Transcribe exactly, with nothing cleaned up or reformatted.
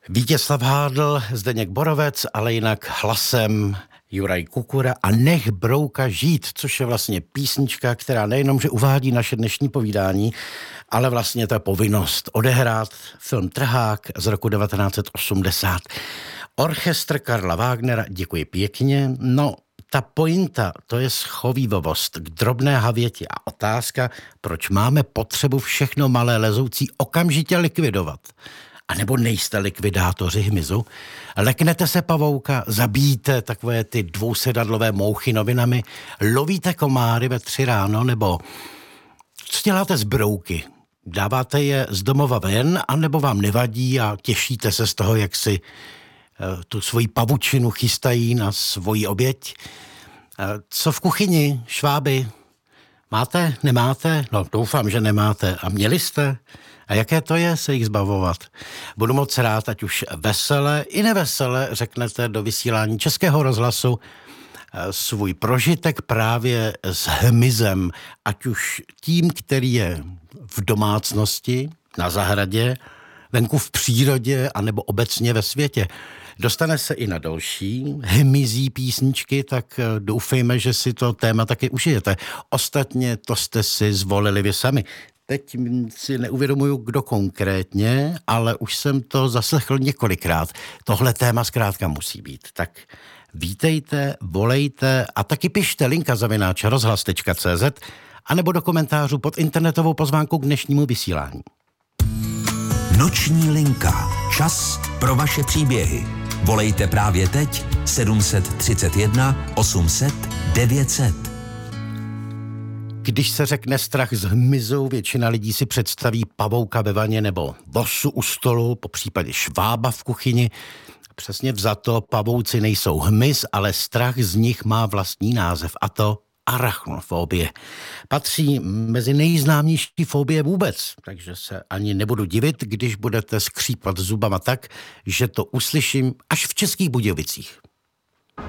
Vítězslav Hádl, Zdeněk Borovec, ale jinak hlasem Juraj Kukura a Nech brouka žít, což je vlastně písnička, která nejenom, že uvádí naše dnešní povídání, ale vlastně to je povinnost odehrát film Trhák z roku devatenáct set osmdesát. Orchestr Karla Wagnera, děkuji pěkně. No, ta pointa, to je schovývavost k drobné havěti a otázka, proč máme potřebu všechno malé lezoucí okamžitě likvidovat. A nebo nejste likvidátoři hmyzu? Leknete se pavouka, zabíjíte takové ty dvousedadlové mouchy novinami, lovíte komáry ve tři ráno, nebo co děláte z brouky? Dáváte je z domova ven, anebo vám nevadí a těšíte se z toho, jak si tu svoji pavučinu chystají na svoji oběť? Co v kuchyni, šváby? Máte? Nemáte? No, doufám, že nemáte. A měli jste? A jaké to je se jich zbavovat? Budu moc rád, ať už vesele i nevesele řeknete do vysílání Českého rozhlasu svůj prožitek právě s hmyzem, ať už tím, který je v domácnosti, na zahradě, venku v přírodě, anebo obecně ve světě. Dostane se i na další hmyzí písničky, tak doufejme, že si to téma taky užijete. Ostatně to jste si zvolili vy sami. Teď si neuvědomuju, kdo konkrétně, ale už jsem to zaslechl několikrát. Tohle téma zkrátka musí být. Tak vítejte, volejte a taky pište linka zavináč rozhlas tečka cé zet anebo do komentářů pod internetovou pozvánku k dnešnímu vysílání. Noční linka. Čas pro vaše příběhy. Volejte právě teď sedm tři jedna osm set devět set. Když se řekne strach z hmyzu, většina lidí si představí pavouka ve vaně nebo vosu u stolu, po případě švába v kuchyni. Přesně vzato, pavouci nejsou hmyz, ale strach z nich má vlastní název, a to arachnofobie. Patří mezi nejznámější fobie vůbec, takže se ani nebudu divit, když budete skřípat zubama tak, že to uslyším až v Českých Budějovicích.